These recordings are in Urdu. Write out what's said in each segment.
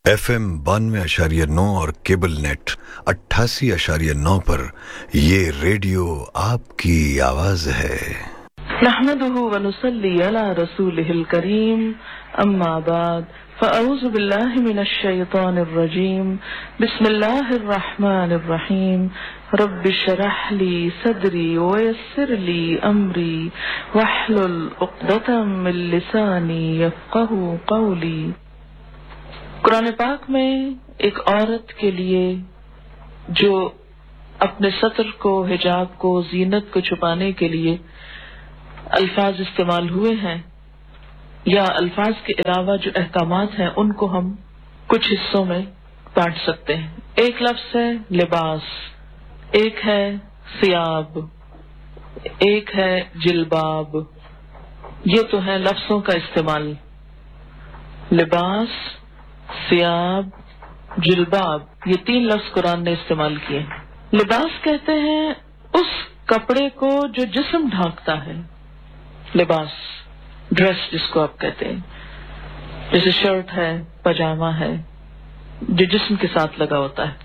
FM 92.9 और केबल नेट 88.9 पर ये रेडियो आपकी आवाज है। नहमदुहु व नुसल्ली अला रसूलिहिल करीम, अम्मा बाद, फ़अऊज़ु बिल्लाहि मिनश शैतानिर रजीम, बिस्मिल्लाहिर रहमानिर रहीम, रब्बि इश्रह ली सदरी व यस्सिर ली अमरी वहलुल उक़दतम मिन लिसानी यफ़क़हू क़ौली। कुरान पाक में एक औरत के लिए जो अपने सतर को, हिजाब को, जीनत को छुपाने के लिए अल्फाज इस्तेमाल हुए हैं या अल्फाज के अलावा जो अहकामात हैं उनको हम कुछ हिस्सों में बांट सकते हैं। एक लफ्ज है लिबास, एक है सियाब, एक है जिलबाब। ये तो है लफ्जों का इस्तेमाल। लिबास, सियाब, जिलबाब, ये तीन लफ्ज कुरान ने इस्तेमाल किए। लिबास कहते हैं उस कपड़े को जो जिस्म ढांकता है। लिबास, ड्रेस जिसको आप कहते हैं, जैसे शर्ट है, पजामा है, जो जिस्म के साथ लगा होता है।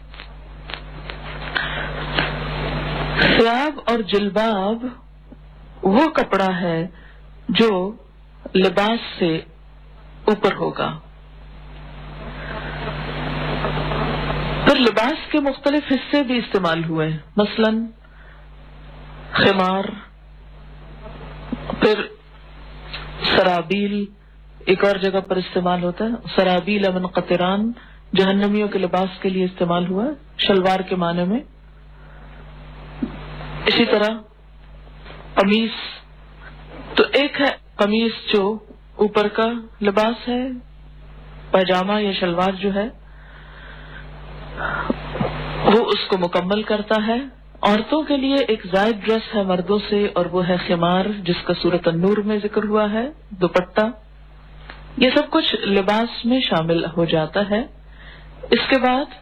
सियाब और जिलबाब वो कपड़ा है जो लिबास से ऊपर होगा। फिर लिबास के मुख्तलिफ हिस्से भी इस्तेमाल हुए, मसलन खिमार, फिर सराबील एक और जगह पर इस्तेमाल होता है। सराबील अमन कतरान जहन्नमियों के लिबास के लिए इस्तेमाल हुआ, शलवार के माने में। इसी तरह कमीज, तो एक है कमीज जो ऊपर का लिबास है, पैजामा या शलवार जो है वो उसको मुकम्मल करता है। औरतों के लिए एक जायद ड्रेस है मर्दों से, और वो है खिमार, जिसका सूरत अन्नूर में जिक्र हुआ है, दुपट्टा। ये सब कुछ लिबास में शामिल हो जाता है। इसके बाद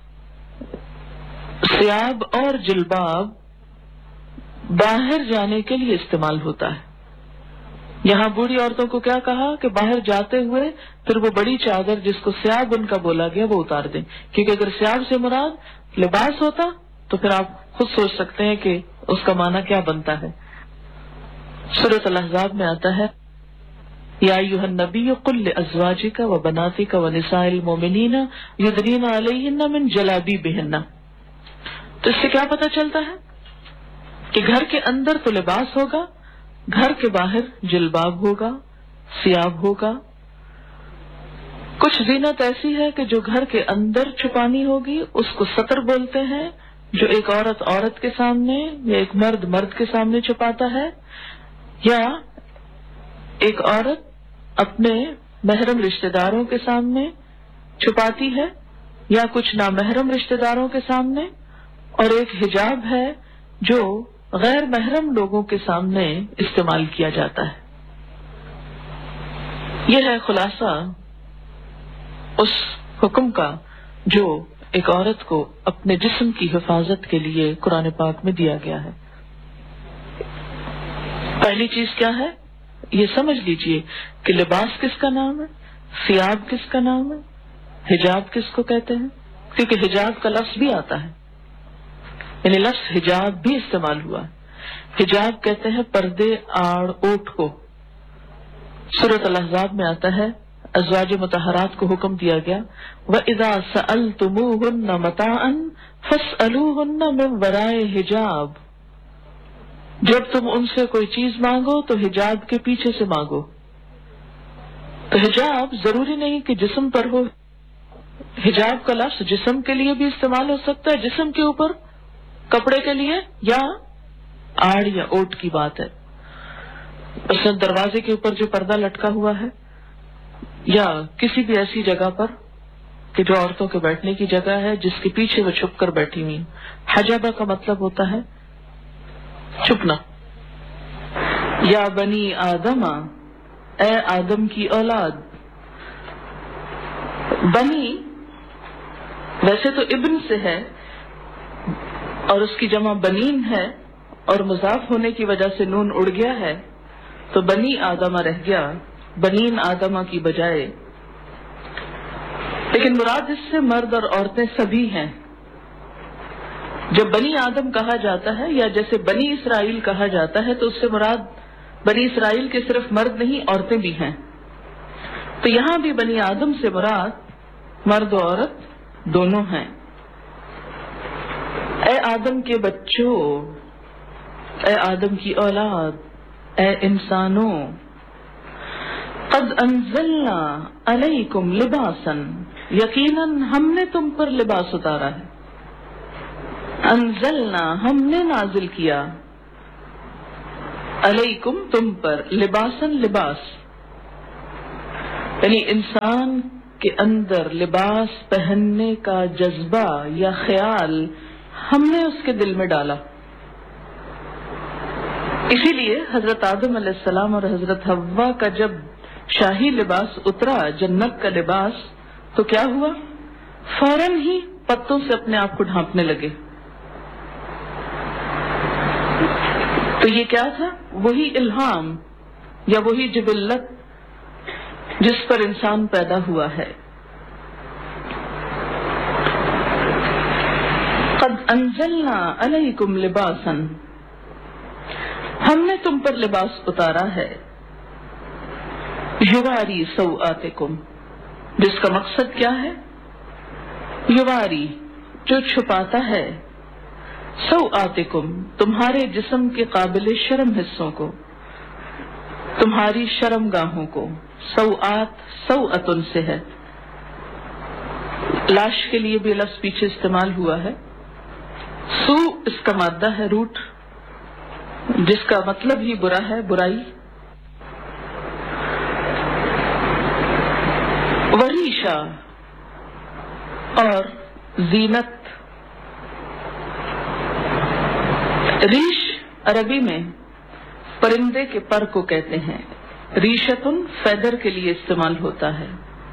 सियाब और जिलबाब बाहर जाने के लिए इस्तेमाल होता है। यहाँ बूढ़ी औरतों को क्या कहा कि बाहर जाते हुए फिर वो बड़ी चादर जिसको सियाब उनका बोला गया वो उतार दें, क्योंकि अगर सियाब से मुराद लिबास होता तो फिर आप खुद सोच सकते हैं कि उसका माना क्या बनता है। सूरत अल-अहज़ाब में आता है, या अय्युहन नबिय्यु कुल लिअज़वाजिका व बनातिका व निसाइल मोमिनीना युदनीना अलैहिन्ना मिन जलाबीबिहिन्ना। तो इससे क्या पता चलता है कि घर के अंदर तो लिबास होगा, घर के बाहर जिलबाब होगा, सियाब होगा। कुछ जीनत ऐसी है कि जो घर के अंदर छुपानी होगी, उसको सतर बोलते हैं, जो एक औरत औरत के सामने या एक मर्द मर्द के सामने छुपाता है, या एक औरत अपने महरम रिश्तेदारों के सामने छुपाती है या कुछ नामहरम रिश्तेदारों के सामने, और एक हिजाब है जो गैर महरम लोगों के सामने इस्तेमाल किया जाता है। यह है खुलासा उस हुक्म का जो एक औरत को अपने जिस्म की हिफाजत के लिए कुरान पाक में दिया गया है। पहली चीज क्या है, ये समझ लीजिए कि लिबास किसका नाम है, सियाब किसका नाम है, हिजाब किसको कहते हैं, क्योंकि हिजाब का लफ्ज भी आता है, यानी लफ्ज हिजाब भी इस्तेमाल हुआ। हिजाब कहते हैं पर्दे, आड़, ओट को। सूरत अल-अहज़ाब में आता है, अज़वाज मुतहरात को हुक्म दिया गया, व इज़ा सअलतुमूहुन्ना मताअन फस्अलूहुन्ना मिन वराए हिजाब। जब तुम उनसे कोई चीज मांगो तो हिजाब के पीछे से मांगो। तो हिजाब जरूरी नहीं कि जिस्म पर हो। हिजाब का लफ्ज जिस्म के लिए भी इस्तेमाल हो सकता है, जिस्म के ऊपर कपड़े के लिए, या आड़ या ओट की बात है। उसने दरवाजे के ऊपर जो पर्दा लटका हुआ है, या किसी भी ऐसी जगह पर कि जो औरतों के बैठने की जगह है जिसके पीछे वो छुप कर बैठी हुई। हजाबा का मतलब होता है छुपना। या बनी आदमा, ए आदम की औलाद। बनी वैसे तो इब्न से है और उसकी जमा बनीन है, और मुजाफ होने की वजह से नून उड़ गया है, तो बनी आदमा रह गया, बनीन आदमा की बजाय। لیکن مراد اس سے مرد اور عورتیں سبھی ہیں. جب بنی آدم کہا جاتا ہے یا جیسے بنی اسرائیل کہا جاتا ہے تو اس سے مراد بنی اسرائیل کے صرف مرد نہیں عورتیں بھی ہیں. تو یہاں بھی بنی آدم سے مراد مرد و عورت دونوں ہیں. اے آدم کے بچوں، اے آدم کی اولاد، اے انسانوں، قد انزلنا علیکم لباسا، یقیناً ہم نے تم پر لباس اتارا ہے. انزلنا ہم نے نازل کیا، علیکم تم پر، لباسن لباس، یعنی انسان کے اندر لباس پہننے کا جذبہ یا خیال ہم نے اس کے دل میں ڈالا. اسی لیے حضرت آدم علیہ السلام اور حضرت حوا کا جب شاہی لباس اترا، جنت کا لباس، تو کیا ہوا؟ فوراً ہی پتوں سے اپنے آپ کو ڈھانپنے لگے. تو یہ کیا تھا؟ وہی الہام یا وہی جبلت جس پر انسان پیدا ہوا ہے. قد انزلنا علیکم لباسا، ہم نے تم پر لباس اتارا ہے، یواری سوآتکم، جس کا مقصد کیا ہے؟ یواری، جو چھپاتا ہے، سوآتکم، تمہارے جسم کے قابل شرم حصوں کو، تمہاری شرم گاہوں کو. سوآت سوءتن سے ہے. لاش کے لیے بھی لفظ پیچھے استعمال ہوا ہے. سو اس کا مادہ ہے، روٹ، جس کا مطلب ہی برا ہے، برائی. وریشا اور زینت. ریش عربی میں پرندے کے پر کو کہتے ہیں. ریشتن فیدر کے لیے استعمال ہوتا ہے.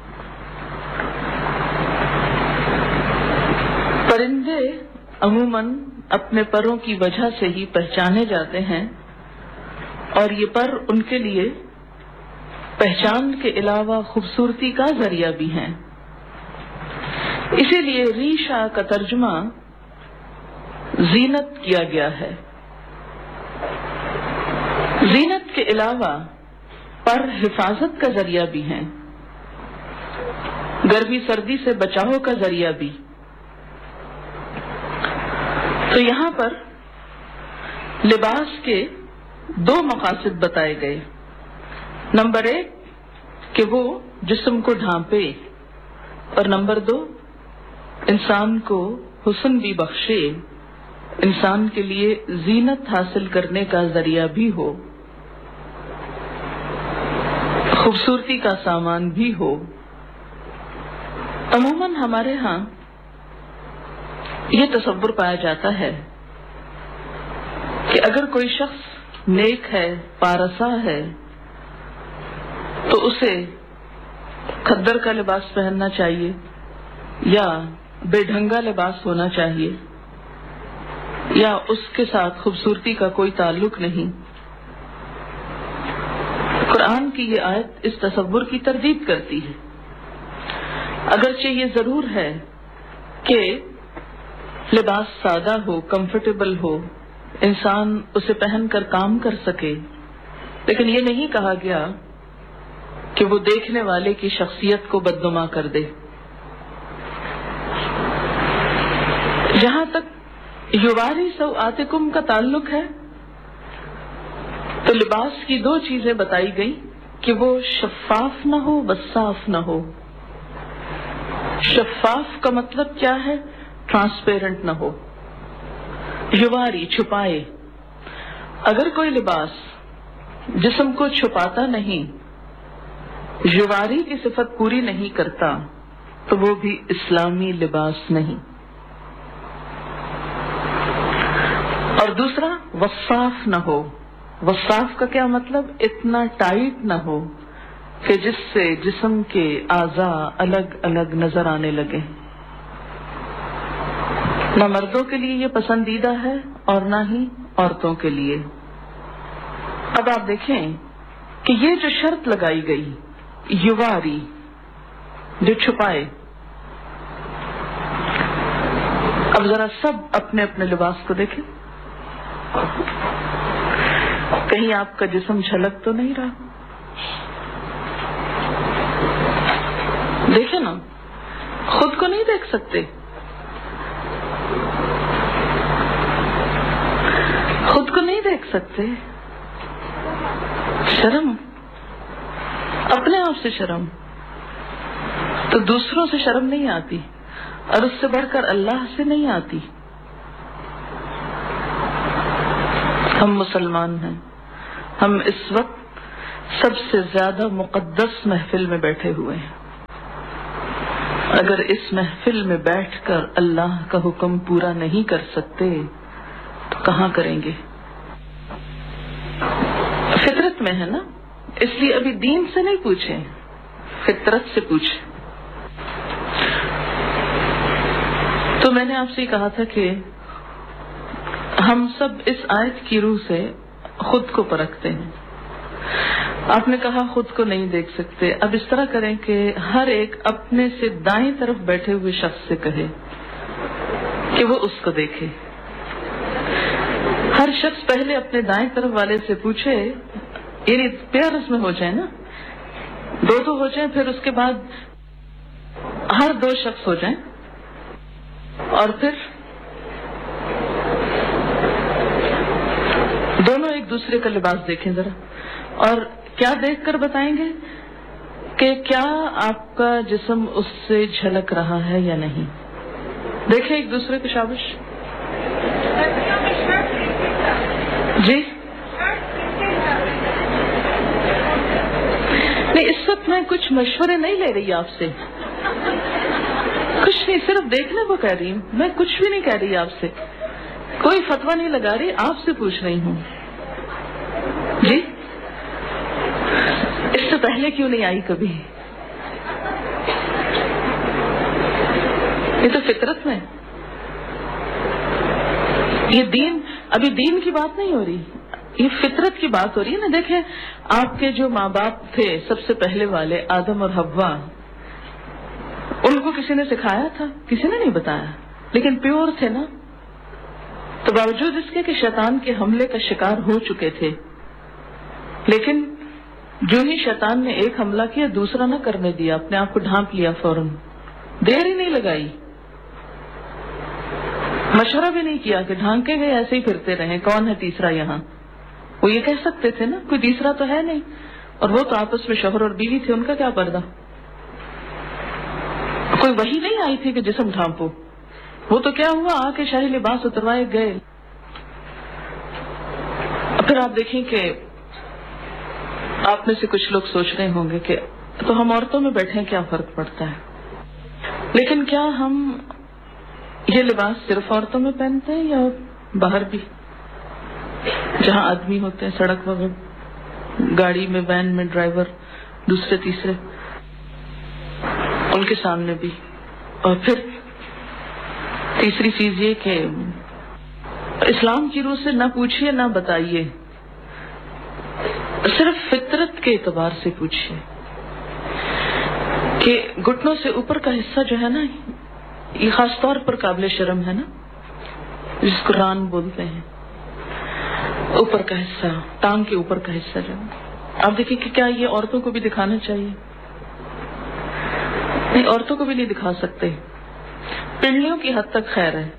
پرندے عموماً اپنے پروں کی وجہ سے ہی پہچانے جاتے ہیں، اور یہ پر ان کے لیے پہچان کے علاوہ خوبصورتی کا ذریعہ بھی ہیں. اسی لیے ریشا کا ترجمہ زینت کیا گیا ہے. زینت کے علاوہ پر حفاظت کا ذریعہ بھی ہیں، گرمی سردی سے بچاؤ کا ذریعہ بھی. تو یہاں پر لباس کے دو مقاصد بتائے گئے. نمبر 1 کہ وہ جسم کو ڈھانپے، اور نمبر 2 انسان کو حسن بھی بخشے، انسان کے لیے زینت حاصل کرنے کا ذریعہ بھی ہو، خوبصورتی کا سامان بھی ہو. عموماً ہمارے ہاں یہ تصور پایا جاتا ہے کہ اگر کوئی شخص نیک ہے، پارسا ہے، تو اسے کھدر کا لباس پہننا چاہیے یا بے ڈھنگا لباس ہونا چاہیے، یا اس کے ساتھ خوبصورتی کا کوئی تعلق نہیں. قرآن کی یہ آیت اس تصور کی تردید کرتی ہے. اگرچہ یہ ضرور ہے کہ لباس سادہ ہو، کمفرٹیبل ہو، انسان اسے پہن کر کام کر سکے، لیکن یہ نہیں کہا گیا کہ وہ دیکھنے والے کی شخصیت کو بدنما کر دے. جہاں تک یواری سوآتکم کا تعلق ہے تو لباس کی 2 چیزیں بتائی گئی کہ وہ شفاف نہ ہو، وصاف نہ ہو. شفاف کا مطلب کیا ہے؟ ٹرانسپیرنٹ نہ ہو. یواری، چھپائے. اگر کوئی لباس جسم کو چھپاتا نہیں، یواری کی صفت پوری نہیں کرتا، تو وہ بھی اسلامی لباس نہیں. اور دوسرا وصاف نہ ہو. وصاف کا کیا مطلب؟ اتنا ٹائٹ نہ ہو کہ جس سے جسم کے اعضاء الگ الگ نظر آنے لگے. نہ مردوں کے لیے یہ پسندیدہ ہے اور نہ ہی عورتوں کے لیے. اب آپ دیکھیں کہ یہ جو شرط لگائی گئی، یواری، جو چھپائے، اب ذرا سب اپنے اپنے لباس کو دیکھیں، کہیں آپ کا جسم جھلک تو نہیں رہا؟ دیکھیں نا، خود کو نہیں دیکھ سکتے، خود کو نہیں دیکھ سکتے، شرم، اپنے آپ سے شرم، تو دوسروں سے شرم نہیں آتی، اور اس سے بڑھ کر اللہ سے نہیں آتی۔ ہم مسلمان ہیں، ہم اس وقت سب سے زیادہ مقدس محفل میں بیٹھے ہوئے ہیں، اگر اس محفل میں بیٹھ کر اللہ کا حکم پورا نہیں کر سکتے تو کہاں کریں گے؟ فطرت میں ہے نا، اس لیے ابھی دین سے نہیں پوچھیں، فطرت سے پوچھیں۔ تو میں نے آپ سے کہا تھا کہ ہم سب اس آیت کی روح سے خود کو پرکھتے ہیں۔ آپ نے کہا خود کو نہیں دیکھ سکتے، اب اس طرح کریں کہ ہر ایک اپنے سے دائیں طرف بیٹھے ہوئے شخص سے کہے کہ وہ اس کو دیکھے۔ ہر شخص پہلے اپنے دائیں طرف والے سے پوچھے، یعنی پیئرز میں ہو جائے نا، دو ہو جائیں، پھر اس کے بعد ہر دو شخص ہو جائیں، اور پھر دونوں ایک دوسرے کا لباس دیکھیں ذرا، اور کیا دیکھ کر بتائیں گے کہ کیا آپ کا جسم اس سے جھلک رہا ہے یا نہیں؟ دیکھیں ایک دوسرے کی شابش جی۔ نہیں، اس وقت میں کچھ مشورے نہیں لے رہی آپ سے، کچھ نہیں، صرف دیکھنے کو کہہ رہی ہوں، میں کچھ بھی نہیں کہہ رہی آپ سے، کوئی فتویٰ نہیں لگا رہی، آپ سے پوچھ رہی ہوں جی۔ اس سے پہلے کیوں نہیں آئی کبھی؟ یہ تو فطرت میں، یہ دین، ابھی دین کی بات نہیں ہو رہی، یہ فطرت کی بات ہو رہی ہے نا۔ دیکھیں آپ کے جو ماں باپ تھے سب سے پہلے والے، آدم اور حوا، ان کو کسی نے سکھایا تھا؟ کسی نے نہیں بتایا، لیکن پیور تھے نا، تو باوجود اس کے کہ شیطان کے حملے کا شکار ہو چکے تھے، لیکن جو ہی شیطان نے ایک حملہ کیا دوسرا نہ کرنے دیا، اپنے آپ کو ڈھانپ لیا، فوراً دیر ہی نہیں لگائی، مشورہ بھی نہیں کیا کہ ڈھانکے گئے ایسے ہی پھرتے رہے، کون ہے تیسرا یہاں؟ وہ یہ کہہ سکتے تھے نا کوئی تیسرا تو ہے نہیں، اور وہ تو آپس میں شوہر اور بیوی تھے، ان کا کیا پردہ؟ کوئی وحی نہیں آئی تھی کہ جسم ڈھانپو، وہ تو کیا ہوا، آ کے شاہی لباس اتروائے گئے۔ پھر آپ دیکھیں کہ آپ میں سے کچھ لوگ سوچ رہے ہوں گے کہ تو ہم عورتوں میں بیٹھے کیا فرق پڑتا ہے؟ لیکن کیا ہم یہ لباس صرف عورتوں میں پہنتے ہیں یا باہر بھی، جہاں آدمی ہوتے ہیں، سڑک وغیرہ، گاڑی میں، وین میں، ڈرائیور، دوسرے تیسرے، ان کے سامنے بھی؟ اور پھر تیسری چیز یہ کہ اسلام کی روح سے نہ پوچھیے نہ بتائیے، صرف فطرت کے اعتبار سے پوچھیے کہ گھٹنوں سے اوپر کا حصہ جو ہے نا، یہ خاص طور پر قابل شرم ہے نا، جس کو ران بولتے ہیں، اوپر کا حصہ، ٹانگ کے اوپر کا حصہ جو آپ دیکھیں کہ کیا یہ عورتوں کو بھی دکھانا چاہیے؟ نہیں، عورتوں کو بھی نہیں دکھا سکتے، پنڈلیوں کی حد تک خیر ہے،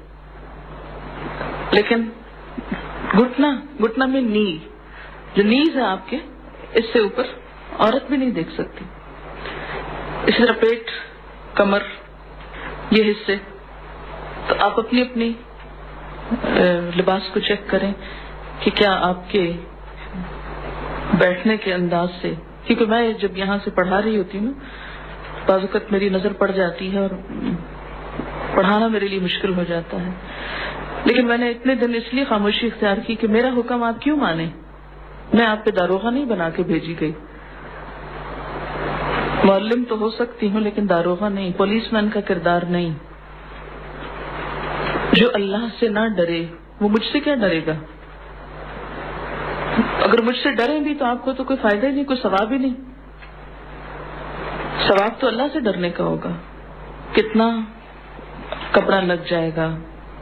لیکن گھٹنا میں نی، جو نیز ہے آپ کے، اس سے اوپر عورت بھی نہیں دیکھ سکتی۔ اسی طرح پیٹ، کمر، یہ حصے، تو آپ اپنی اپنی لباس کو چیک کریں کہ کیا آپ کے بیٹھنے کے انداز سے، کیونکہ میں جب یہاں سے پڑھا رہی ہوتی ہوں بعض اوقات میری نظر پڑ جاتی ہے اور پڑھانا میرے لیے مشکل ہو جاتا ہے، لیکن میں نے اتنے دن اس لیے خاموشی اختیار کی کہ میرا حکم آپ کیوں مانیں؟ میں آپ پہ داروغہ نہیں بنا کے بھیجی گئی، معلم تو ہو سکتی ہوں لیکن داروغہ نہیں، پولیس مین کا کردار نہیں۔ جو اللہ سے نہ ڈرے وہ مجھ سے کیا ڈرے گا؟ اگر مجھ سے ڈریں بھی تو آپ کو تو کوئی فائدہ ہی نہیں، کوئی ثواب ہی نہیں، ثواب تو اللہ سے ڈرنے کا ہوگا۔ کتنا کپڑا لگ جائے گا،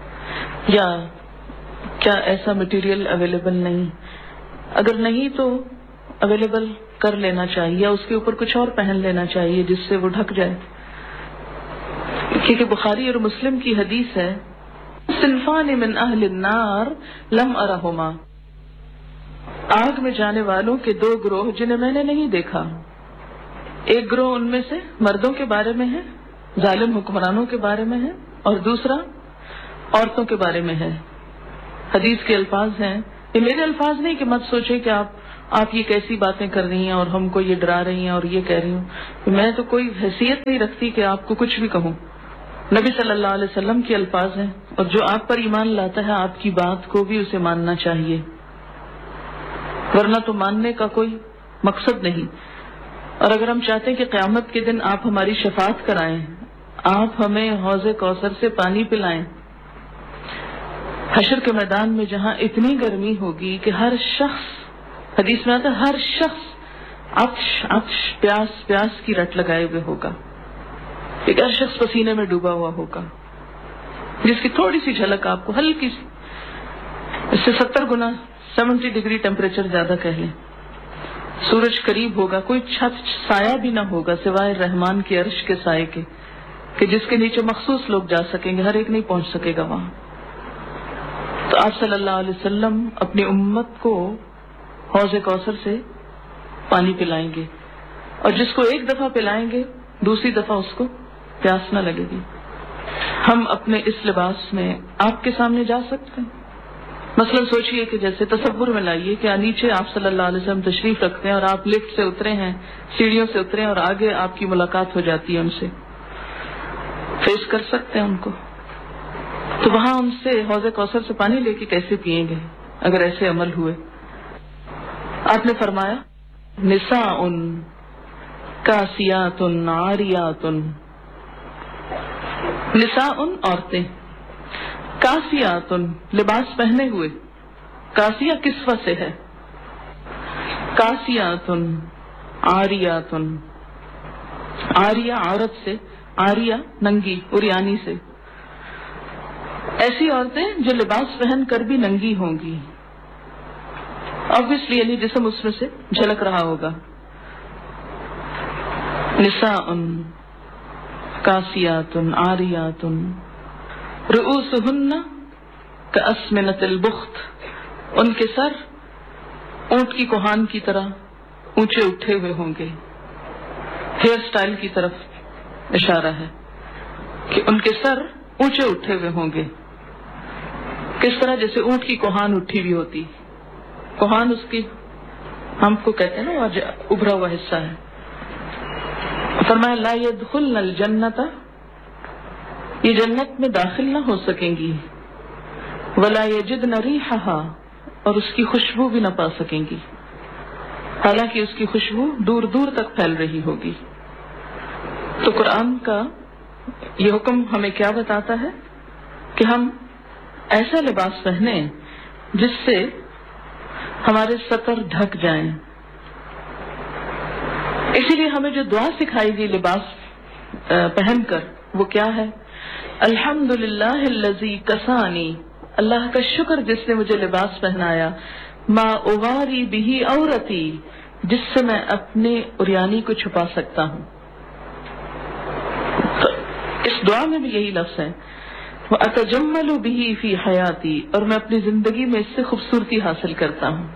یا کیا ایسا مٹیریل اویلیبل نہیں؟ اگر نہیں تو اویلیبل کر لینا چاہیے، یا اس کے اوپر کچھ اور پہن لینا چاہیے جس سے وہ ڈھک جائے. کیونکہ بخاری اور مسلم کی حدیث ہے، صنفان من اہل النار لم ارہما، آگ میں جانے والوں کے دو گروہ جنہیں میں نے نہیں دیکھا. ایک گروہ ان میں سے مردوں کے بارے میں ہے، ظالم حکمرانوں کے بارے میں ہے، اور دوسرا عورتوں کے بارے میں ہے. حدیث کے الفاظ ہیں، یہ میرے الفاظ نہیں کہ مت سوچے کہ آپ یہ کیسی باتیں کر رہی ہیں اور ہم کو یہ ڈرا رہی ہیں اور یہ کہہ رہی ہوں. میں تو کوئی حیثیت نہیں رکھتی کہ آپ کو کچھ بھی کہوں. نبی صلی اللہ علیہ وسلم کے الفاظ ہیں، اور جو آپ پر ایمان لاتا ہے آپ کی بات کو بھی اسے ماننا چاہیے، ورنہ تو ماننے کا کوئی مقصد نہیں. اور اگر ہم چاہتے ہیں کہ قیامت کے دن آپ ہماری شفاعت کرائیں، آپ ہمیں حوض کوثر سے پانی پلائیں، حشر کے میدان میں جہاں اتنی گرمی ہوگی کہ ہر شخص، حدیث میں آتا ہے ہر شخص عطش پیاس کی رٹ لگائے ہوئے ہوگا، ایک ہر شخص پسینے میں ڈوبا ہوا ہوگا، جس کی تھوڑی سی جھلک آپ کو ہلکی سی، اس سے 70 ڈگری ٹیمپریچر زیادہ کہہ لیں. سورج قریب ہوگا، کوئی چھت سایہ بھی نہ ہوگا سوائے رحمان کے عرش کے سائے کے، کہ جس کے نیچے مخصوص لوگ جا سکیں گے، ہر ایک نہیں پہنچ سکے گا وہاں. تو آپ صلی اللہ علیہ وسلم اپنی امت کو حوض کوثر سے پانی پلائیں گے، اور جس کو ایک دفعہ پلائیں گے دوسری دفعہ اس کو پیاس نہ لگے گی. ہم اپنے اس لباس میں آپ کے سامنے جا سکتے ہیں. مثلا سوچئے کہ جیسے تصور میں لائیے کہ نیچے آپ صلی اللہ علیہ وسلم تشریف رکھتے ہیں اور آپ لفٹ سے اترے ہیں، سیڑھیوں سے اترے ہیں، اور آگے آپ کی ملاقات ہو جاتی ہے ان سے. فیس کر سکتے ہیں ان کو؟ تو وہاں ان سے حوض کوثر سے پانی لے کے کیسے پئیں گے اگر ایسے عمل ہوئے؟ آپ نے فرمایا نساء کاسیات عاریات، نساء عورتیں، کاسیات لباس پہنے ہوئے، کاسیہ کسوہ سے ہے، کاسیات عاریات، عاریہ عورت سے، عاریہ ننگی عریانی سے، ایسی عورتیں جو لباس پہن کر بھی ننگی ہوں گی، obviously یعنی جسم اس میں سے جھلک رہا ہوگا. نساء کاسیات عاریات رؤوسہن کأسمنۃ البخت، ان کے سر اونٹ کی کوہان کی طرح اونچے اٹھے ہوئے ہوں گے. ہیئر سٹائل کی طرف اشارہ ہے کہ ان کے سر اونچے اٹھے ہوئے ہوں گے. کس طرح؟ جیسے اونٹ کی کوہان اٹھی ہوئی ہوتی، کوہان اس کی ہم کو کہتے ہیں نا آج ابھرا ہوا حصہ ہے. فرمایا لا يدخلن الجنۃ، یہ جنت میں داخل نہ ہو سکیں گی، ولا یجدن ریحھا، اور اس کی خوشبو بھی نہ پا سکیں گی، حالانکہ اس کی خوشبو دور دور تک پھیل رہی ہوگی. تو قرآن کا یہ حکم ہمیں کیا بتاتا ہے کہ ہم ایسا لباس پہنیں جس سے ہمارے سطر ڈھک جائیں. اسی لیے ہمیں جو دعا سکھائی گئی لباس پہن کر وہ کیا ہے؟ الحمدللہ الذی کسانی، اللہ کا شکر جس نے مجھے لباس پہنایا، ما اواری بہ عورتی، جس سے میں اپنے عریانی کو چھپا سکتا ہوں. تو اس دعا میں بھی یہی لفظ ہے، وَأَتَجَمَّلُ بِهِ فِي حَيَاتِي، اور میں اپنی زندگی میں اس سے خوبصورتی حاصل کرتا ہوں.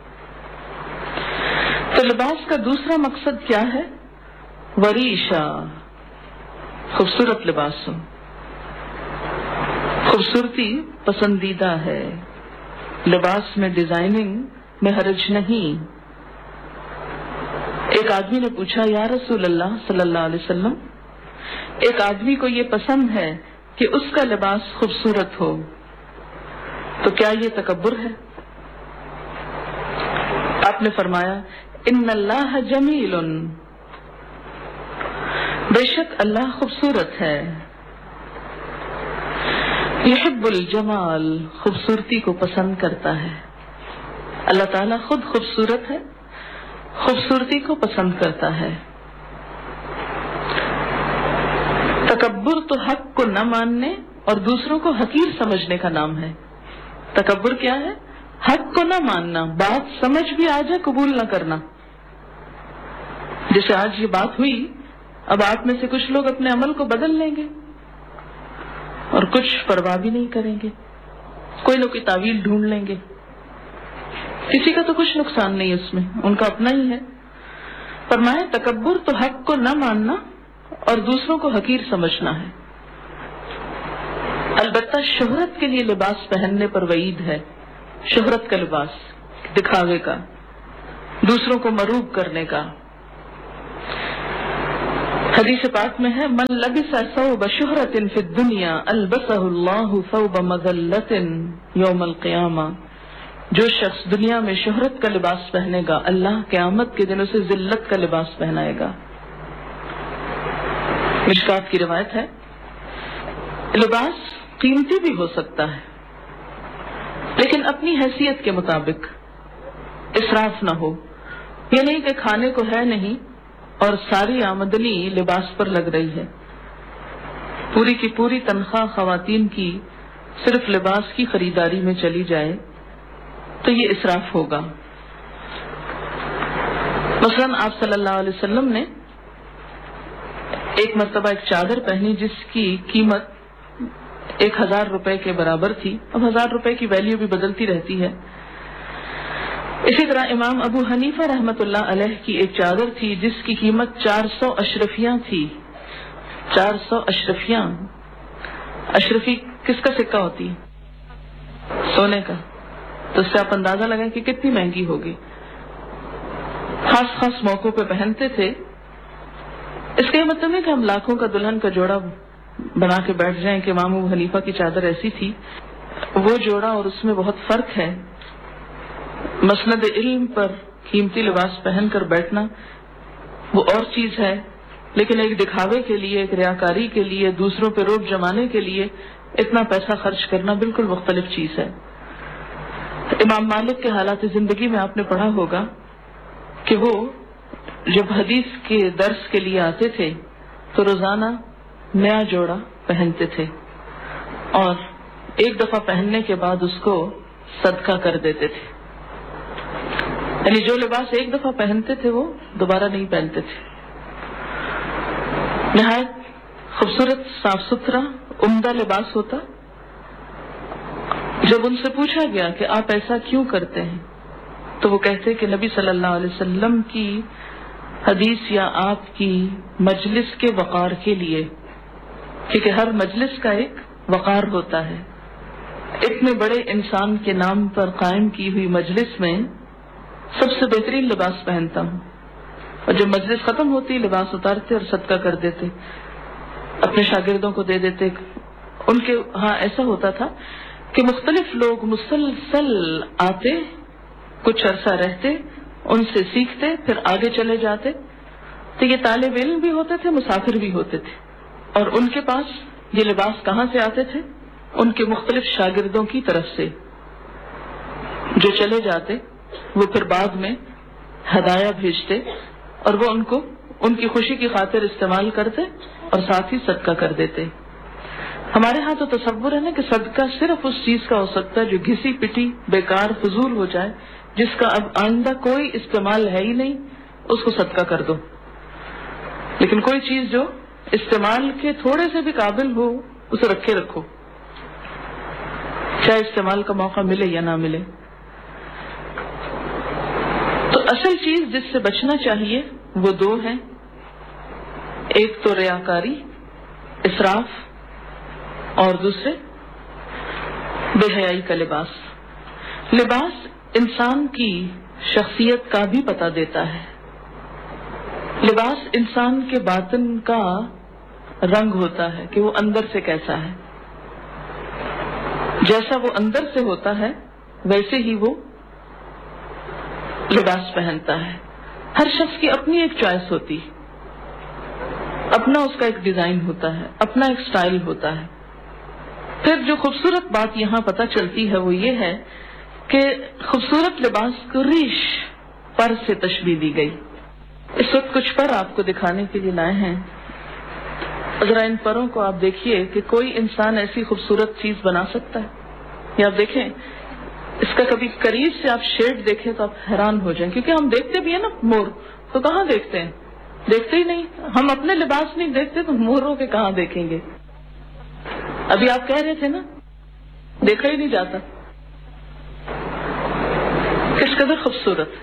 تو لباس کا دوسرا مقصد کیا ہے؟ وریشا، خوبصورت لباس ہو. خوبصورتی پسندیدہ ہے، لباس میں ڈیزائننگ میں حرج نہیں. ایک آدمی نے پوچھا یا رسول اللہ صلی اللہ علیہ وسلم، ایک آدمی کو یہ پسند ہے کہ اس کا لباس خوبصورت ہو، تو کیا یہ تکبر ہے؟ آپ نے فرمایا ان اللہ جمیل، بے شک اللہ خوبصورت ہے. یحب الجمال، خوبصورتی کو پسند کرتا ہے. اللہ تعالیٰ خود خوبصورت ہے، خوبصورتی کو پسند کرتا ہے. تکبر تو حق کو نہ ماننے اور دوسروں کو حقیر سمجھنے کا نام ہے. تکبر کیا ہے؟ حق کو نہ ماننا، بات سمجھ بھی آ جائے قبول نہ کرنا. جیسے آج یہ بات ہوئی، اب آپ میں سے کچھ لوگ اپنے عمل کو بدل لیں گے اور کچھ پرواہ بھی نہیں کریں گے، کوئی نہ کوئی تعویل ڈھونڈ لیں گے. کسی کا تو کچھ نقصان نہیں اس میں، ان کا اپنا ہی ہے. فرمائے تکبر تو حق کو نہ ماننا اور دوسروں کو حقیر سمجھنا ہے. البتہ شہرت کے لیے لباس پہننے پر وعید ہے. شہرت کا لباس، دکھاوے کا، دوسروں کو مروب کرنے کا. حدیث پاک میں ہے من لبس ثوب شہرت فی الدنیا البسہ اللہ ثوب مذلت یوم القیامہ. جو شخص دنیا میں شہرت کا لباس پہنے گا، اللہ قیامت کے دن اسے ذلت کا لباس پہنائے گا. مشکات کی روایت ہے. لباس قیمتی بھی ہو سکتا ہے لیکن اپنی حیثیت کے مطابق، اسراف نہ ہو. یہ نہیں کہ کھانے کو ہے نہیں اور ساری آمدنی لباس پر لگ رہی ہے. پوری کی پوری تنخواہ خواتین کی صرف لباس کی خریداری میں چلی جائے تو یہ اسراف ہوگا. مثلاً آپ صلی اللہ علیہ وسلم نے ایک مرتبہ ایک چادر پہنی جس کی قیمت 1000 روپے کے برابر تھی. اب 1000 روپے کی ویلیو بھی بدلتی رہتی ہے. اسی طرح امام ابو حنیفہ رحمۃ اللہ علیہ کی ایک چادر تھی جس کی قیمت 400 اشرفیاں تھی. 400 اشرفیاں. اشرفی کس کا سکہ ہوتی ہے؟ سونے کا. تو اس سے آپ اندازہ لگائیں کہ کتنی مہنگی ہوگی. خاص خاص موقعوں پہ پہنتے تھے. اس کا یہ مطلب ہے کہ ہم لاکھوں کا دلہن کا جوڑا بنا کے بیٹھ جائیں کہ امام ابو حنیفہ کی چادر ایسی تھی. وہ جوڑا اور اس میں بہت فرق ہے. مسند علم پر قیمتی لباس پہن کر بیٹھنا وہ اور چیز ہے، لیکن ایک دکھاوے کے لیے، ایک ریاکاری کے لیے، دوسروں پہ روب جمانے کے لیے اتنا پیسہ خرچ کرنا بالکل مختلف چیز ہے. امام مالک کے حالات زندگی میں آپ نے پڑھا ہوگا کہ وہ جب حدیث کے درس کے لیے آتے تھے تو روزانہ نیا جوڑا پہنتے تھے اور ایک دفعہ پہننے کے بعد اس کو صدقہ کر دیتے تھے. یعنی جو لباس ایک دفعہ پہنتے تھے وہ دوبارہ نہیں پہنتے تھے. نہایت خوبصورت، صاف ستھرا، عمدہ لباس ہوتا. جب ان سے پوچھا گیا کہ آپ ایسا کیوں کرتے ہیں تو وہ کہتے کہ نبی صلی اللہ علیہ وسلم کی حدیث یا آپ کی مجلس کے وقار کے لیے، کیونکہ ہر مجلس کا ایک وقار ہوتا ہے. اتنے بڑے انسان کے نام پر قائم کی ہوئی مجلس میں سب سے بہترین لباس پہنتا ہوں. اور جب مجلس ختم ہوتی لباس اتارتے اور صدقہ کر دیتے، اپنے شاگردوں کو دے دیتے. ان کے ہاں ایسا ہوتا تھا کہ مختلف لوگ مسلسل آتے، کچھ عرصہ رہتے، ان سے سیکھتے، پھر آگے چلے جاتے. تو یہ طالب علم بھی ہوتے تھے، مسافر بھی ہوتے تھے. اور ان کے پاس یہ لباس کہاں سے آتے تھے؟ ان کے مختلف شاگردوں کی طرف سے جو چلے جاتے. وہ پھر بعد میں ہدایہ بھیجتے اور وہ ان کو ان کی خوشی کی خاطر استعمال کرتے اور ساتھ ہی صدقہ کر دیتے. ہمارے ہاں تو تصور ہے نا کہ صدقہ صرف اس چیز کا ہو سکتا ہے جو گھسی پٹی، بیکار، فضول ہو جائے، جس کا اب آئندہ کوئی استعمال ہے ہی نہیں، اس کو صدقہ کر دو. لیکن کوئی چیز جو استعمال کے تھوڑے سے بھی قابل ہو اسے رکھے رکھو، چاہے استعمال کا موقع ملے یا نہ ملے. تو اصل چیز جس سے بچنا چاہیے وہ دو ہیں. ایک تو ریاکاری، اسراف، اور دوسرے بے حیائی کا لباس. لباس انسان کی شخصیت کا بھی پتہ دیتا ہے. لباس انسان کے باطن کا رنگ ہوتا ہے کہ وہ اندر سے کیسا ہے. جیسا وہ اندر سے ہوتا ہے ویسے ہی وہ لباس پہنتا ہے. ہر شخص کی اپنی ایک چوائس ہوتی، اپنا اس کا ایک ڈیزائن ہوتا ہے، اپنا ایک سٹائل ہوتا ہے. پھر جو خوبصورت بات یہاں پتہ چلتی ہے وہ یہ ہے کہ خوبصورت لباس کو ریش، پر سے تشبیہ دی گئی. اس وقت کچھ پر آپ کو دکھانے کے لیے لائے ہیں. ذرا ان پروں کو آپ دیکھیے کہ کوئی انسان ایسی خوبصورت چیز بنا سکتا ہے. یہ آپ دیکھیں اس کا کبھی قریب سے آپ شیڈ دیکھیں تو آپ حیران ہو جائیں، کیونکہ ہم دیکھتے بھی ہیں نا مور، تو کہاں دیکھتے ہیں؟ دیکھتے ہی نہیں. ہم اپنے لباس نہیں دیکھتے تو موروں کے کہاں دیکھیں گے؟ ابھی آپ کہہ رہے تھے نا دیکھا ہی نہیں جاتا. کس قدر خوبصورت،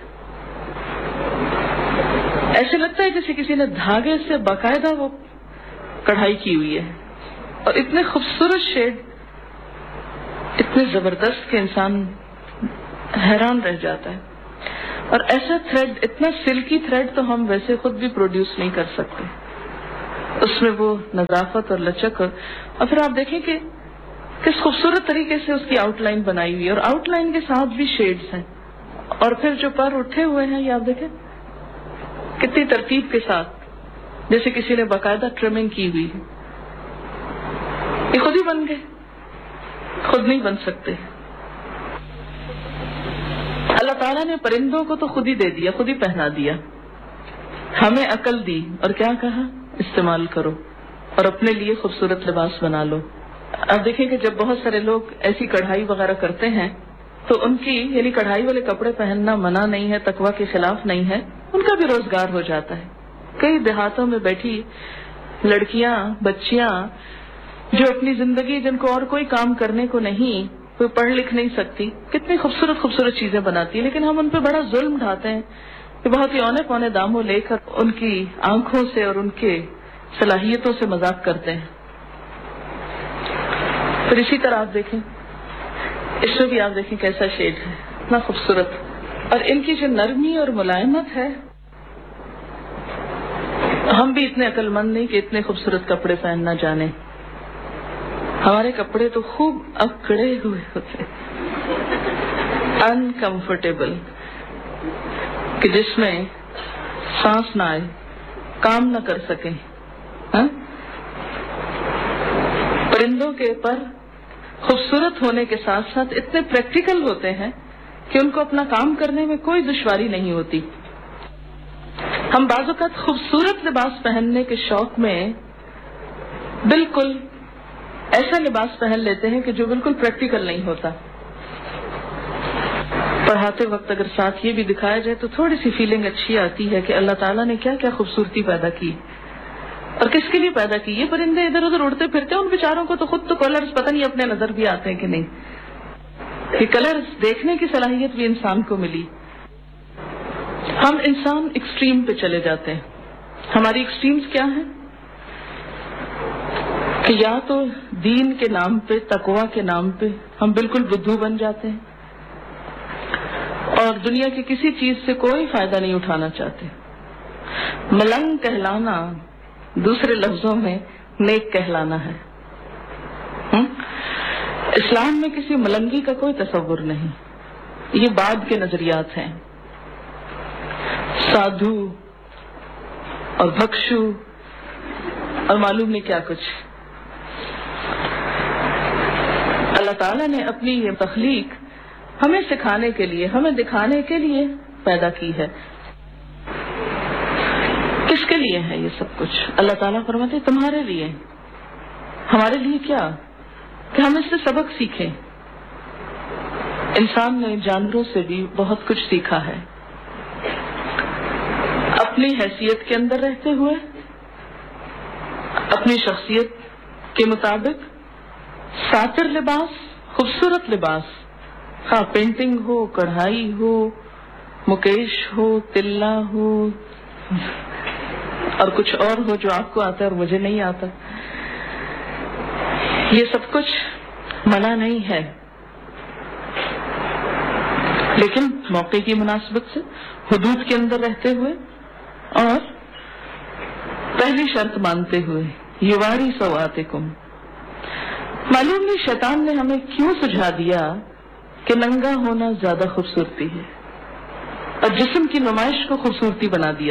ایسے لگتا ہے جیسے کسی نے دھاگے سے باقاعدہ وہ کڑھائی کی ہوئی ہے، اور اتنے خوبصورت شیڈ، اتنے زبردست کہ انسان حیران رہ جاتا ہے. اور ایسا تھریڈ، اتنا سلکی تھریڈ تو ہم ویسے خود بھی پروڈیوس نہیں کر سکتے. اس میں وہ نظافت اور لچک، اور پھر آپ دیکھیں کہ کس خوبصورت طریقے سے اس کی آؤٹ لائن بنائی ہوئی ہے، اور آؤٹ لائن کے ساتھ بھی شیڈز ہیں. اور پھر جو پر اٹھے ہوئے ہیں یہ آپ دیکھیں کتنی ترتیب کے ساتھ، جیسے کسی نے باقاعدہ ٹرمنگ کی ہوئی ہے. یہ خود ہی بن گئے، خود نہیں بن سکتے. اللہ تعالیٰ نے پرندوں کو تو خود ہی دے دیا، خود ہی پہنا دیا. ہمیں عقل دی اور کیا کہا؟ استعمال کرو اور اپنے لیے خوبصورت لباس بنا لو. اب دیکھیں کہ جب بہت سارے لوگ ایسی کڑھائی وغیرہ کرتے ہیں تو ان کی یعنی کڑھائی والے کپڑے پہننا منع نہیں ہے، تقویٰ کے خلاف نہیں ہے، ان کا بھی روزگار ہو جاتا ہے. کئی دیہاتوں میں بیٹھی لڑکیاں، بچیاں جو اپنی زندگی، جن کو اور کوئی کام کرنے کو نہیں، کوئی پڑھ لکھ نہیں سکتی، کتنی خوبصورت خوبصورت چیزیں بناتی ہیں، لیکن ہم ان پہ بڑا ظلم ڈھاتے ہیں کہ بہت ہی اونے پونے داموں لے کر ان کی آنکھوں سے اور ان کے صلاحیتوں سے مذاق کرتے ہیں. پھر اسی طرح آپ دیکھیں، اس میں بھی آپ دیکھیں کیسا شیڈ ہے، اتنا خوبصورت. اور ان کی جو نرمی اور ملائمت ہے، ہم بھی اتنے عقل مند نہیں کہ اتنے خوبصورت کپڑے پہننا جانے. ہمارے کپڑے تو خوب اکڑے ہوئے ہوتے، انکمفرٹیبل، کہ جس میں سانس نہ آئے، کام نہ کر سکیں. پرندوں کے پر خوبصورت ہونے کے ساتھ ساتھ اتنے پریکٹیکل ہوتے ہیں کہ ان کو اپنا کام کرنے میں کوئی دشواری نہیں ہوتی. ہم بعض اوقات خوبصورت لباس پہننے کے شوق میں بالکل ایسا لباس پہن لیتے ہیں کہ جو بالکل پریکٹیکل نہیں ہوتا. پڑھاتے وقت اگر ساتھ یہ بھی دکھایا جائے تو تھوڑی سی فیلنگ اچھی آتی ہے کہ اللہ تعالیٰ نے کیا کیا خوبصورتی پیدا کی اور کس کے لیے پیدا کی. یہ پرندے ادھر ادھر اڑتے پھرتے ہیں، ان بیچاروں کو تو خود تو کلرز پتہ نہیں اپنے نظر بھی آتے ہیں کہ نہیں. یہ کلرز دیکھنے کی صلاحیت بھی انسان کو ملی. ہم انسان ایکسٹریم پہ چلے جاتے ہیں. ہماری ایکسٹریمز کیا ہیں کہ یا تو دین کے نام پہ، تقویٰ کے نام پہ ہم بالکل بدھو بن جاتے ہیں اور دنیا کی کسی چیز سے کوئی فائدہ نہیں اٹھانا چاہتے. ملنگ کہلانا دوسرے لفظوں میں نیک کہلانا ہے. اسلام میں کسی ملنگی کا کوئی تصور نہیں، یہ بعد کے نظریات ہیں. سادھو اور بھکشو اور معلوم نہیں کیا کچھ. اللہ تعالیٰ نے اپنی یہ تخلیق ہمیں سکھانے کے لیے، ہمیں دکھانے کے لیے پیدا کی ہے. کس کے لیے ہے یہ سب کچھ؟ اللہ تعالیٰ فرماتے ہیں تمہارے لیے. ہمارے لیے کیا؟ کہ ہم اس سے سبق سیکھیں. انسان نے جانوروں سے بھی بہت کچھ سیکھا ہے. اپنی حیثیت کے اندر رہتے ہوئے، اپنی شخصیت کے مطابق ساتر لباس، خوبصورت لباس، خواہ پینٹنگ ہو، کڑھائی ہو، مکیش ہو، تلا ہو اور کچھ اور ہو جو آپ کو آتا ہے اور مجھے نہیں آتا، یہ سب کچھ منع نہیں ہے، لیکن موقع کی مناسبت سے حدود کے اندر رہتے ہوئے اور پہلی شرط مانتے ہوئے. یواری سواتکم. معلوم نہیں شیطان نے ہمیں کیوں سجھا دیا کہ ننگا ہونا زیادہ خوبصورتی ہے اور جسم کی نمائش کو خوبصورتی بنا دیا.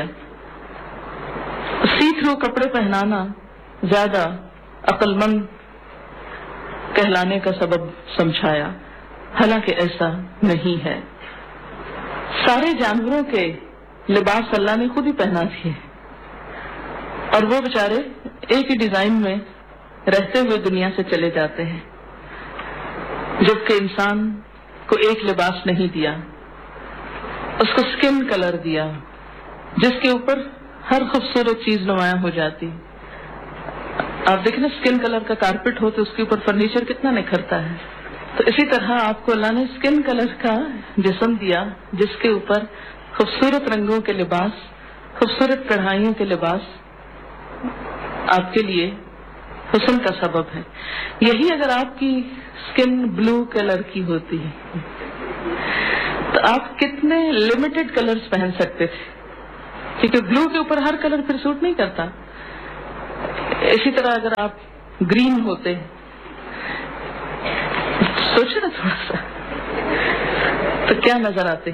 سی تھرو کپڑے پہنانا زیادہ عقل مند کہلانے کا سبب سمجھایا، حالانکہ ایسا نہیں ہے. سارے جانوروں کے لباس اللہ نے خود ہی پہنا دیے اور وہ بیچارے ایک ہی ڈیزائن میں رہتے ہوئے دنیا سے چلے جاتے ہیں، جبکہ انسان کو ایک لباس نہیں دیا، اس کو اسکن کلر دیا جس کے اوپر ہر خوبصورت چیز نمایاں ہو جاتی. آپ دیکھیں نا، اسکن کلر کا کارپیٹ ہو تو اس کے اوپر فرنیچر کتنا نکھرتا ہے. تو اسی طرح آپ کو اللہ نے اسکن کلر کا جسم دیا جس کے اوپر خوبصورت رنگوں کے لباس، خوبصورت کڑھائیوں کے لباس آپ کے لیے حسن کا سبب ہے. یہی اگر آپ کی اسکن بلو کلر کی ہوتی تو آپ کتنے لمیٹڈ کلرز پہن سکتے تھے، کیونکہ بلو کے اوپر ہر کلر پھر سوٹ نہیں کرتا. اسی طرح اگر آپ گرین ہوتے، سوچے نا تھوڑا سا، تو کیا نظر آتے.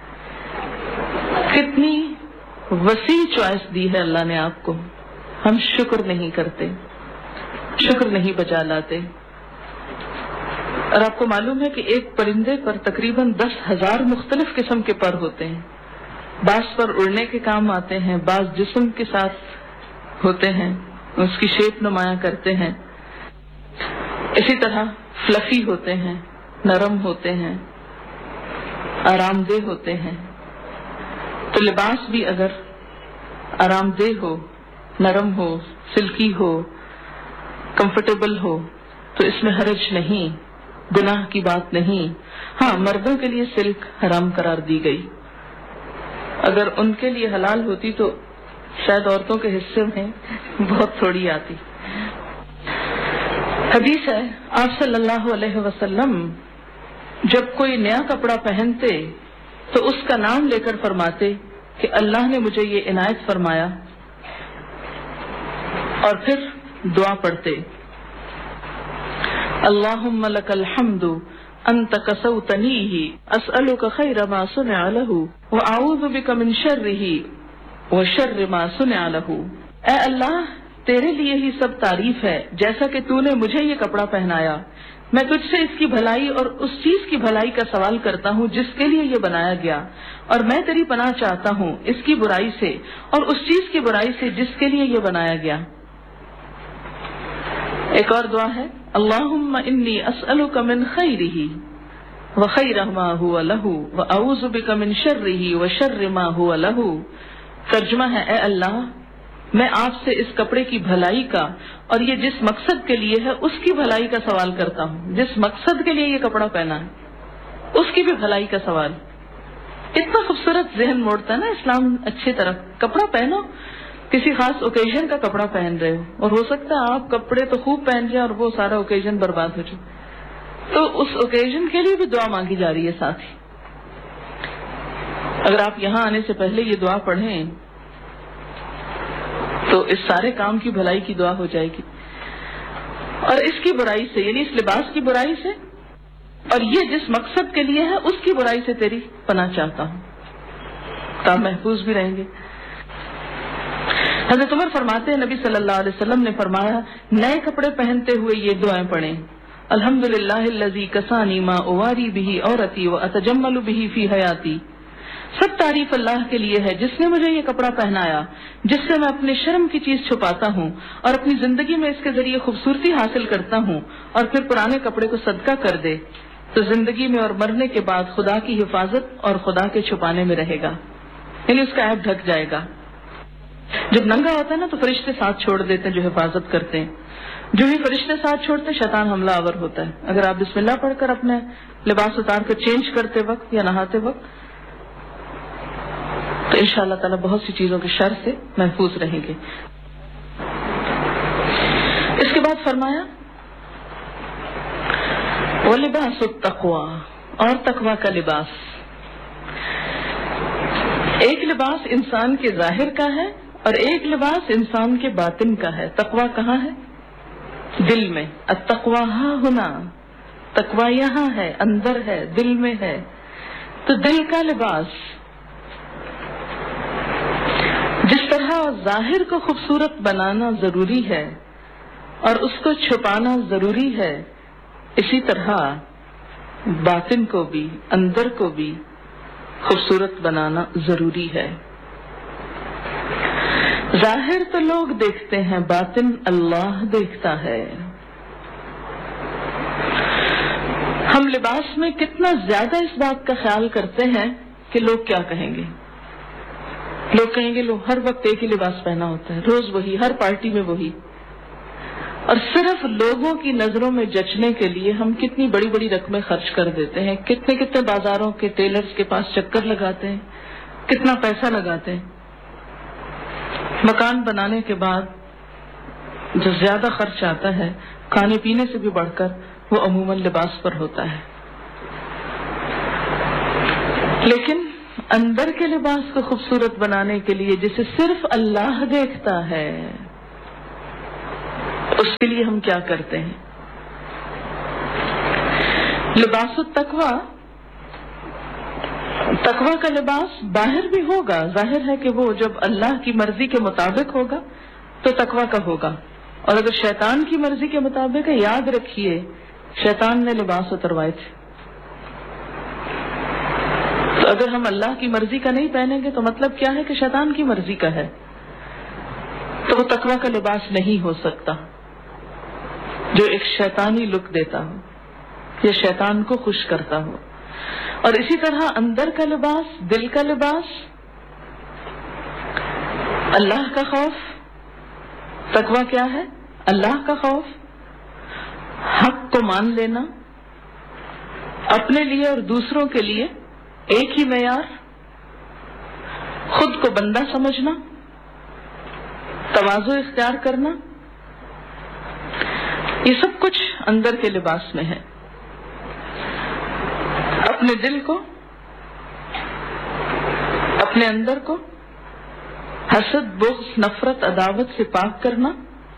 کتنی وسیع چوائس دی ہے اللہ نے آپ کو. ہم شکر نہیں کرتے، شکر نہیں بجا لاتے. اور آپ کو معلوم ہے کہ ایک پرندے پر تقریباً 10,000 مختلف قسم کے پر ہوتے ہیں. بعض پر اڑنے کے کام آتے ہیں، بعض جسم کے ساتھ ہوتے ہیں، اس کی شیپ نمایاں کرتے ہیں. اسی طرح فلفی ہوتے ہیں، نرم ہوتے ہیں، آرام دہ ہوتے ہیں. تو لباس بھی اگر آرام دہ ہو، نرم ہو، سلکی ہو، کمفرٹیبل ہو تو اس میں حرج نہیں، گناہ کی بات نہیں. ہاں، مردوں کے لیے سلک حرام قرار دی گئی. اگر ان کے لیے حلال ہوتی تو شاید عورتوں کے حصے میں بہت تھوڑی آتی. حدیث ہے، آپ صلی اللہ علیہ وسلم جب کوئی نیا کپڑا پہنتے تو اس کا نام لے کر فرماتے کہ اللہ نے مجھے یہ عنایت فرمایا، اور پھر دعا پڑھتے، اللہم لک الحمد انت کسوتنیہ اسألک خیر ما صنع لہ واعوذ بک من شرہ وشر ما صنع لہ. اے اللہ، تیرے لیے ہی سب تعریف ہے، جیسا کہ تو نے مجھے یہ کپڑا پہنایا. میں تجھ سے اس کی بھلائی اور اس چیز کی بھلائی کا سوال کرتا ہوں جس کے لیے یہ بنایا گیا، اور میں تیری پناہ چاہتا ہوں اس کی برائی سے اور اس چیز کی برائی سے جس کے لیے یہ بنایا گیا. ایک اور دعا ہے، اللہم انی اسألک من خیرہ وخیر ما ہوا لہ واعوذ بک من شرہ وشر ما ہوا لہ. ترجمہ ہے، اے اللہ، میں آپ سے اس کپڑے کی بھلائی کا اور یہ جس مقصد کے لیے ہے اس کی بھلائی کا سوال کرتا ہوں. جس مقصد کے لیے یہ کپڑا پہنا ہے اس کی بھی بھلائی کا سوال. اتنا خوبصورت ذہن موڑتا ہے نا اسلام اچھی طرح. کپڑا پہنو، کسی خاص اوکیزن کا کپڑا پہن رہے ہو، اور ہو سکتا ہے آپ کپڑے تو خوب پہن جائیں اور وہ سارا اوکیزن برباد ہو جائے، تو اس اوکیزن کے لیے بھی دعا مانگی جا رہی ہے. ساتھ ہی اگر آپ یہاں آنے سے پہلے یہ دعا پڑھیں تو اس سارے کام کی بھلائی کی دعا ہو جائے گی. اور اس کی برائی سے، یعنی اس لباس کی برائی سے اور یہ جس مقصد کے لیے ہے اس کی برائی سے تیری پناہ چاہتا ہوں، کام محفوظ بھی رہیں گے. حضرت عمر فرماتے ہیں، نبی صلی اللہ علیہ وسلم نے فرمایا، نئے کپڑے پہنتے ہوئے یہ دعائیں پڑھیں، الحمدللہ الذی کسانی ما اواری بہ عورتی واتجمل بہ فی حیاتی. سب تعریف اللہ کے لیے ہے جس نے مجھے یہ کپڑا پہنایا جس سے میں اپنے شرم کی چیز چھپاتا ہوں اور اپنی زندگی میں اس کے ذریعے خوبصورتی حاصل کرتا ہوں. اور پھر پرانے کپڑے کو صدقہ کر دے تو زندگی میں اور مرنے کے بعد خدا کی حفاظت اور خدا کے چھپانے میں رہے گا، یعنی اس کا عیب ڈھک جائے گا. جب ننگا ہوتا ہے نا تو فرشتے ساتھ چھوڑ دیتے ہیں جو حفاظت کرتے ہیں. جو ہی فرشتے ساتھ چھوڑتے شیطان حملہ آور ہوتا ہے. اگر آپ بسم اللہ پڑھ کر اپنے لباس اتار کر چینج کرتے وقت یا نہاتے وقت تو انشاءاللہ تعالیٰ بہت سی چیزوں کے شر سے محفوظ رہیں گے. اس کے بعد فرمایا وَلِبَاسُ التَّقْوَى، اور تقویٰ کا لباس. ایک لباس انسان کے ظاہر کا ہے اور ایک لباس انسان کے باطن کا ہے. تقویٰ کہاں ہے؟ دل میں. التقویٰ ہاں ہونا، تقویٰ یہاں ہے، اندر ہے، دل میں ہے. تو دل کا لباس جس طرح ظاہر کو خوبصورت بنانا ضروری ہے اور اس کو چھپانا ضروری ہے، اسی طرح باطن کو بھی، اندر کو بھی خوبصورت بنانا ضروری ہے. ظاہر تو لوگ دیکھتے ہیں، باطن اللہ دیکھتا ہے. ہم لباس میں کتنا زیادہ اس بات کا خیال کرتے ہیں کہ لوگ کیا کہیں گے. لوگ کہیں گے لو ہر وقت ایک ہی لباس پہنا ہوتا ہے، روز وہی، ہر پارٹی میں وہی. اور صرف لوگوں کی نظروں میں جچنے کے لیے ہم کتنی بڑی بڑی رقمیں خرچ کر دیتے ہیں، کتنے کتنے بازاروں کے ٹیلرز کے پاس چکر لگاتے ہیں، کتنا پیسہ لگاتے ہیں. مکان بنانے کے بعد جو زیادہ خرچ آتا ہے کھانے پینے سے بھی بڑھ کر وہ عموماً لباس پر ہوتا ہے. لیکن اندر کے لباس کو خوبصورت بنانے کے لیے جسے صرف اللہ دیکھتا ہے اس کے لیے ہم کیا کرتے ہیں؟ لباس التقویٰ، تقویٰ کا لباس باہر بھی ہوگا، ظاہر ہے کہ وہ جب اللہ کی مرضی کے مطابق ہوگا تو تقویٰ کا ہوگا. اور اگر شیطان کی مرضی کے مطابق ہے، یاد رکھیے شیطان نے لباس اتروائے تھے. تو اگر ہم اللہ کی مرضی کا نہیں پہنیں گے تو مطلب کیا ہے کہ شیطان کی مرضی کا ہے، تو وہ تقویٰ کا لباس نہیں ہو سکتا جو ایک شیطانی لک دیتا ہو یا شیطان کو خوش کرتا ہو. اور اسی طرح اندر کا لباس، دل کا لباس، اللہ کا خوف. تقویٰ کیا ہے؟ اللہ کا خوف، حق کو مان لینا، اپنے لیے اور دوسروں کے لیے ایک ہی معیار، خود کو بندہ سمجھنا، تواضع اختیار کرنا، یہ سب کچھ اندر کے لباس میں ہے. اپنے دل کو، اپنے اندر کو حسد، بغض، نفرت، عداوت سے پاک کرنا.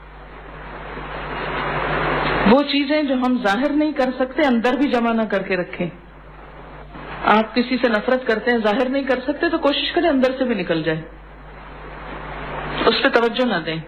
وہ چیزیں جو ہم ظاہر نہیں کر سکتے اندر بھی جمع نہ کر کے رکھیں. آپ کسی سے نفرت کرتے ہیں، ظاہر نہیں کر سکتے تو کوشش کریں اندر سے بھی نکل جائے، اس پہ توجہ نہ دیں.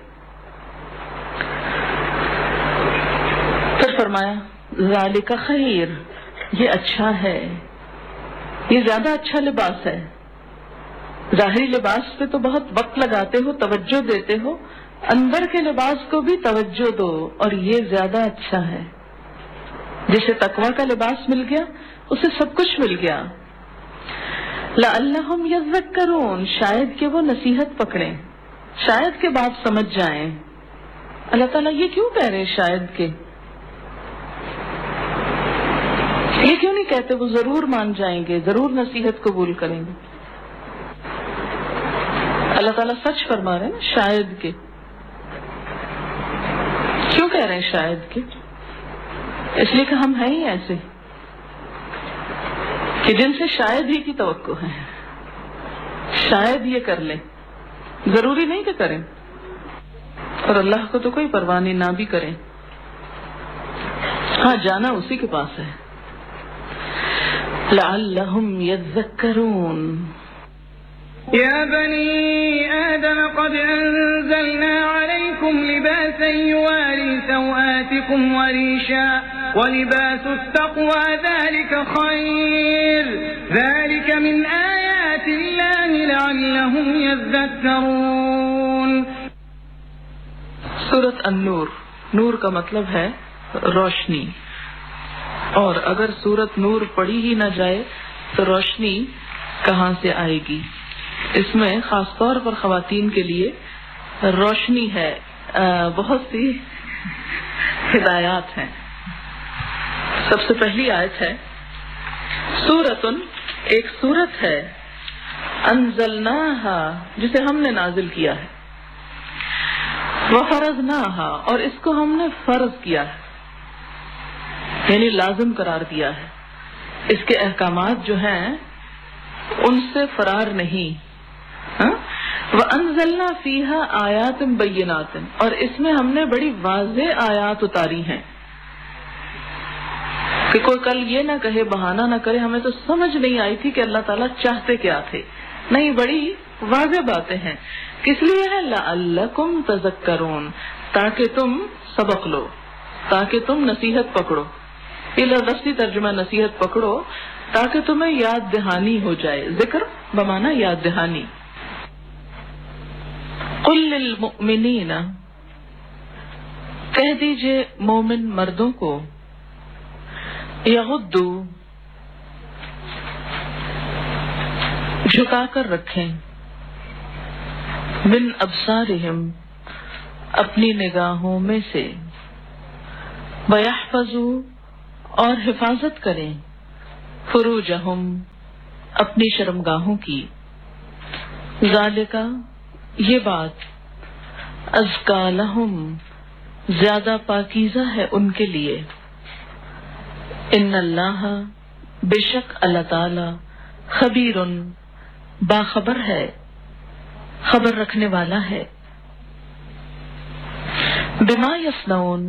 پھر فرمایا ذالک خیر، یہ اچھا ہے، یہ زیادہ اچھا لباس ہے. ظاہری لباس پہ تو بہت وقت لگاتے ہو، توجہ دیتے ہو، اندر کے لباس کو بھی توجہ دو، اور یہ زیادہ اچھا ہے. جسے تقویٰ کا لباس مل گیا اسے سب کچھ مل گیا. لعلہم یذکرون، شاید کہ وہ نصیحت پکڑیں، شاید کہ بات سمجھ جائیں. اللہ تعالیٰ یہ کیوں کہہ رہے ہیں شاید کہ؟ یہ کیوں نہیں کہتے وہ ضرور مان جائیں گے، ضرور نصیحت قبول کریں گے؟ اللہ تعالیٰ سچ فرما رہے ہیں شاید کہ. کیوں کہہ رہے ہیں شاید کہ؟ اس لیے کہ ہم ہیں ہی ایسے کہ جن سے شاید ہی کی توقع ہے، شاید یہ کر لیں، ضروری نہیں کہ کریں، اور اللہ کو تو کوئی پرواہ نہیں نہ بھی کریں. ہاں جانا اسی کے پاس ہے. لعلہم یذکرون. يا بني آدم قد أنزلنا عليكم لباسا يواري سوآتكم وريشا ولباس التقوى ذلك خير ذلك من آيات الله لعلهم يذكرون. سورۃ النور، نور کا مطلب ہے روشنی، اور اگر سورۃ نور پڑھی ہی نہ جائے تو روشنی کہاں سے آئے گی؟ اس میں خاص طور پر خواتین کے لیے روشنی ہے، بہت سی ہدایات ہیں. سب سے پہلی آیت ہے سورۃن، ایک سورت ہے، انزلناہا جسے ہم نے نازل کیا ہے، وفرضناہا اور اس کو ہم نے فرض کیا ہے، یعنی لازم قرار دیا ہے. اس کے احکامات جو ہیں ان سے فرار نہیں. وَأَنزَلْنَا فِيهَا آيَاتٍ بَيِّنَاتٍ اور اس میں ہم نے بڑی واضح آیات اتاری ہیں کہ کوئی کل یہ نہ کہے، بہانہ نہ کرے ہمیں تو سمجھ نہیں آئی تھی کہ اللہ تعالیٰ چاہتے کیا تھے. نہیں، بڑی واضح باتیں ہیں. کس لیے ہے؟ لعلکم تذکرون، تاکہ تم سبق لو، تاکہ تم نصیحت پکڑو. یہ لفظی ترجمہ نصیحت پکڑو تاکہ تمہیں یاد دہانی ہو جائے. ذکر بمانا یاد دہانی. قل للمؤمنین، کہہ دیجئے مومن مردوں کو، یغضو جھکا کر رکھیں، من ابصارہم اپنی نگاہوں میں سے، ویحفظوا اور حفاظت کریں، فروجہم اپنی شرمگاہوں کی، ذالک یہ بات، ازکا لہم زیادہ پاکیزہ ہے ان کے لیے، ان اللہ بے شک اللہ تعالی خبیر باخبر ہے، خبر رکھنے والا ہے، بما یصنعون